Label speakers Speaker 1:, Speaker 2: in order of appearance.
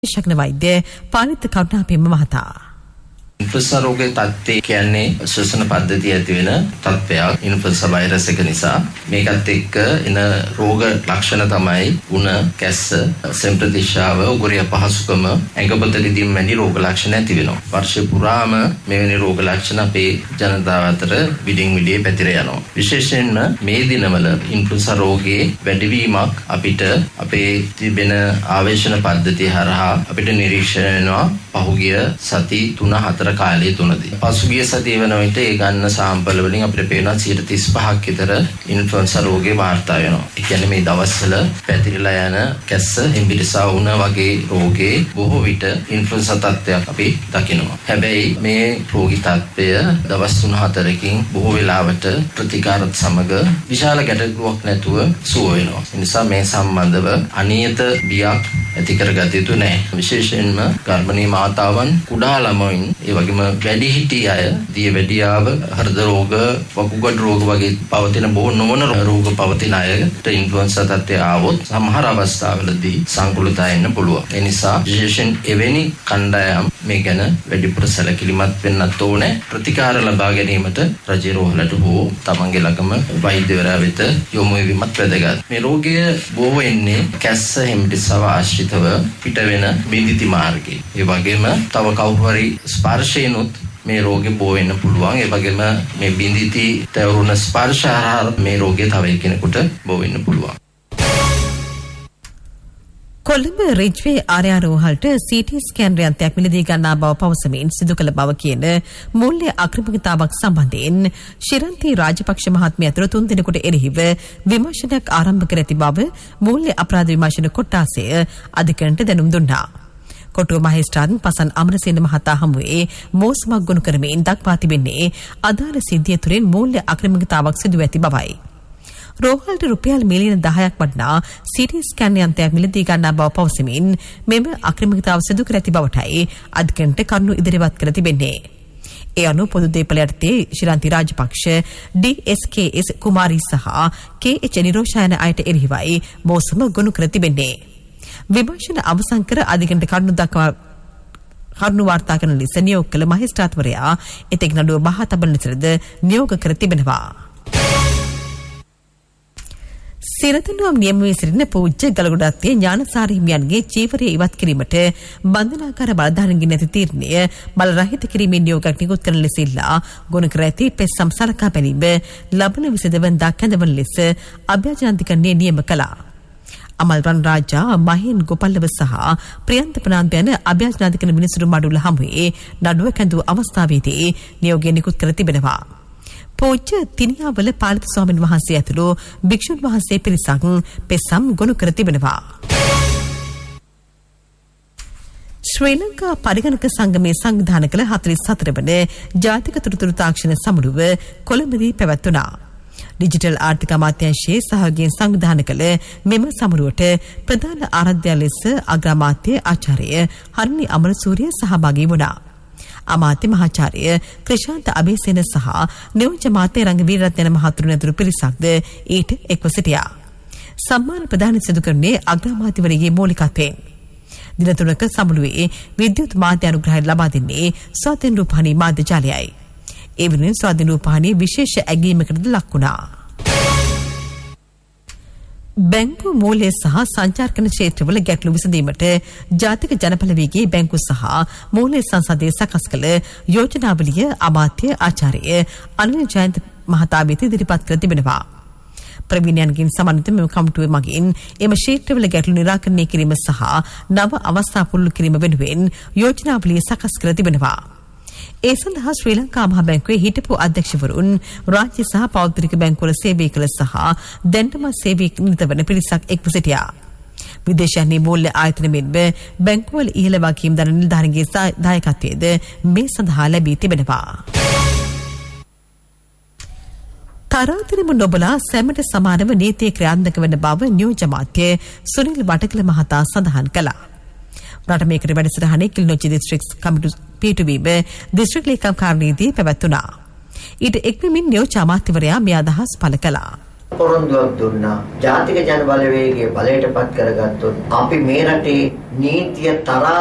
Speaker 1: ශක්න වෛද්‍ය පාලිත කරුණාපෙම්ම මහතා
Speaker 2: ඉන්ෆ්ලුවෙන්සා රෝගයේ තත්ත්වය කියන්නේ ශ්වසන පද්ධතිය ඇති වෙන තත්ත්වයක්. ඉන්ෆ්ලුවෙන්සා වෛරස් එක නිසා මේකත් එක්ක එන රෝග ලක්ෂණ තමයි උණ, කැස්ස, සෙම්ප්‍රතිශාව, උගුරේ අපහසුකම, ඇඟපත රිදීම වැනි රෝග ලක්ෂණ ඇති වෙනවා. වර්ෂය පුරාම මෙවැනි රෝග ලක්ෂණ අපේ ජනතාව අතර විඩින් විඩේ පැතිර යනවා. විශේෂයෙන්ම මේ දිනවල ඉන්ෆ්ලුවෙන්සා රෝගයේ වැඩිවීමක් අපිට අපේ තිබෙන ආවේශන පද්ධතිය හරහා අපිට නිරීක්ෂණය වෙනවා පහුගිය සති 3-4 කාලයේ තුනදී. පසුගිය සතිය වෙන විට ඒ ගන්න සාම්පල් වලින් අපිට පේනවා 35%ක් විතර ඉන්ෆ්ලුවෙන්සා රෝගේ වාර්තා වෙනවා. ඒ කියන්නේ මේ දවස්වල පැතිරලා යන කැස්ස, හෙම්බිරිසා වුණ වගේ රෝගේ බොහෝ විට ඉන්ෆ්ලුවෙන්සා තත්ත්වයක් අපි දකිනවා. හැබැයි මේ රෝගී තත්ත්වය දවස් 3-4කින් බොහෝ වෙලාවට ප්‍රතිකාරත් සමග විශාල ගැටලුවක් නැතුව සුව වෙනවා. ඒ නිසා මේ සම්බන්ධව අනියත බියක් ඇති කරගත යුතු නැහැ. විශේෂයෙන්ම ගර්භණී මාතාවන්, කුඩා ළමයින්, ඒ වගේම වැඩිහිටි අය, දියවැඩියාව, හෘද රෝග, වකුගඩු රෝග වගේ පවතින බොහෝ නොවන රෝග පවතින අයට ඉන්ෆ්ලුවෙන්සා තත්ත්වය ආවොත් සමහර අවස්ථාවලදී සංකෘතය එන්න පුළුවන්. ඒ නිසා විශේෂයෙන් එවැනි කණ්ඩායම් මේ ගැන වැඩිපුර සැලකිලිමත් වෙන්නත් ඕනේ. ප්‍රතිකාර ලබා ගැනීමට රජයේ රෝහලට හෝ තමන්ගේ ළඟම වෛද්‍යවරයා වෙත යොමු වීමත් වැදගත්. මේ රෝගය බොහෝ වෙන්නේ කැස්ස, හෙම්බිරිසාව ආශ්‍රිතව පිටවෙන බිඳිති මාර්ගයේ. ඒ වගේම තව කවුරු හරි ස්පර්ශයෙන්ුත් මේ රෝගේ බෝ වෙන්න පුළුවන්. ඒ වගේම මේ බිඳිති තවරුණ ස්පර්ශ හරහා මේ රෝගේ තව කෙනෙකුට බෝ වෙන්න පුළුවන්.
Speaker 1: කොළඹ රිජ්වේ ආර්යාරෝහලට CT ස්කෑන් යන්ත්‍රයක් මිලදී ගන්නා බව පවසමින් සිදු කළ බව කියන මූල්‍ය අක්‍රමිකතාවක් සම්බන්ධයෙන් ශිරන්ති රාජපක්ෂ මහත්මිය ඇතුළු 3 දෙනෙකුට එරෙහිව විමර්ශනයක් ආරම්භ කර ඇති බව මූල්‍ය අපරාධ විමර්ශන කොට්ටාසය අධිකරණයට දැනුම් දුන්නා. කොටුව මහේස්ත්‍රාත් පසන් අමරසේන මහතා හමුවේ මෝසමක් ගොනු කරමින් දක්වා තිබෙන්නේ අදාළ සිද්ධිය තුළින් මූල්‍ය අක්‍රමිකතාවක් සිදු ඇති බවයි. රෝහලට රුපියල් මිලියන 10ක් වටිනා CT ස්කෑන් යන්ත්‍රයක් මිලදී ගන්නා බව පවසමින් මෙම අක්‍රමිකතාව සිදු කර ඇති බවටයි අධිකරණයට කරුණු ඉදිරිපත් කර තිබෙන්නේ. ඒ අනුව පොදු දේපල යටතේ ශිරන්ති රාජපක්ෂ, DSKS කුමාරී සහ KH නිරෝෂායන අයට එරෙහිවයි මෝසම ගොනු කර තිබෙන්නේ. විමර්ශන අවසන් කර අධිකරණයට කරුණු වාර්තා කරන ලෙස නියෝග කළ මහේස්ත්‍රාත්වරයා එතෙක් නඩුව බහා තබන ලෙසද නියෝග කර තිබෙනවා. සිරතනුවම් නියමවී සිටින පූජ්‍ය ගලගොඩත්තේ ඥානසාර හිමියන්ගේ චීවරය ඉවත් කිරීමට බන්ධනාකාර බලධාරීන්ගෙන් ඇති තීරණය බල රහිත කිරීමේ නියෝගයක් නිකුත් කරන ලෙස ඉල්ලා ගොනු කර ඇති පෙස්සම් සලකා බැලීම ලබන 22 වෙනිදා කැඳවන ලෙස අභ්‍යජනාධිකරණය නියම කළා. අමල්රන් රාජා, මහින් ගෝපල්ලව සහ ප්‍රියන්ත ප්‍රනාන්දු යන අභ්‍යජනාධිකරණ මිනිසුරු මඩුල්ල හමුවේ නඩුව කැඳවූ අවස්ථාවේදී නියෝගය නිකුත් කර තිබෙනවා. පූජ්‍ය තිනියාවල පාලිත ස්වාමීන් වහන්සේ ඇතුළු භික්ෂුන් වහන්සේ පිරිසක් පෙස්සම් ගොනු කර තිබෙනවා. ශ්‍රී ලංකා පරිගණක සංගමයේ සංවිධානය කළ 44 වන ජාතික තොරතුරු තාක්ෂණ සමුළුව කොළඹදී පැවැත්වුණා. ඩිජිටල් ආර්ථික අමාත්‍යාංශයේ සහයෝගයෙන් සංවිධානය කළ මෙම සමුළුවට ප්‍රධාන ආරාධ්‍ය ලෙස අග්‍රාමාත්‍ය ආචාර්ය හර්නි අමරසූරිය සහභාගී වුණා. අමාත්‍ය මහාචාර්ය ක්‍රිෂාන්ත අබේසේන සහ නියෝජ්‍ය මාත්‍ය රංගවීරරත්න මහතුරුන් ඇතුළු පිරිසක්ද ඊට එක්ව සිටියා. සම්මාන ප්‍රදාන සිදු කරන්නේ අග්‍රාමාත්‍යවරයාගේ මූලිකත්වයෙන්. දින 3ක සමුළුවේ විද්‍යුත් මාධ්‍ය අනුග්‍රහය ලබා දෙන්නේ ස්වාධීන රූපවාහිනී මාධ්‍ය ජාලයයි. ඒ වෙනුවෙන් ස්වාධීන රූපවාහිනිය විශේෂ ඇගීමකටද ලක් වුණා. බැංකු මූල්‍ය සහ සංචාරකන ක්ෂේත්‍රවල ගැටලු විසඳීමට ජාතික ජනපලවේගයේ බැංකු සහ මූල්‍ය සංසදයේ සකස් කළ යෝජනාවලිය අමාත්‍ය ආචාර්ය අනිල් ජයන්ත මහතා වෙත ඉදිරිපත් කර තිබෙනවා. ප්‍රවීණයන්ගෙන් සමන්විත මෙම කමිටුව මගින් එම ක්ෂේත්‍රවල ගැටලු නිරාකරණය කිරීම සහ නව අවස්ථා පුරුදු කිරීම වෙනුවෙන් යෝජනාවලිය සකස් කර තිබෙනවා. ඒ සඳහා ශ්‍රී ලංකා මහ බැංකුවේ හිටපු අධ්‍යක්ෂවරුන් රාජ්‍ය සහ පෞද්ගලික බැංකුවල සේවය කළ සහ දැන්ටම සේවයේ නිරත වන පිරිසක් එක්ව සිටියා. විදේශයන්හි මූල්‍ය ආයතන මෙන්ම බැංකුවල ඉහළ වගකීම් දරන නිලධාරීන්ගේ දායකත්වයේද මේ සඳහා ලැබී තිබෙනවා. තරාතිරම නොබලා සැමට සමානව නීතිය ක්‍රියාත්මක වන බව නියෝජ්‍ය මාත්‍ය සුනිල් වටකල මහතා සඳහන් කළා. රට මේකට වැඩසටහනේ කිලිනොච්චි දිස්ත්‍රික් කමිටු පිටුවීම දිස්ත්‍රික් ලේකම් කාර්යාලයේදී පැවැත්වුණා. ඊට එක්වමින් නියෝජ්‍ය අමාත්‍යවරයා මේ අදහස් පළ කළා.
Speaker 3: පොරොන්දුවක් දුන්නා. ජාතික ජන බලවේගයේ බලයට පත් කරගත්තොත් අපි මේ රටේ නීතිය තරහා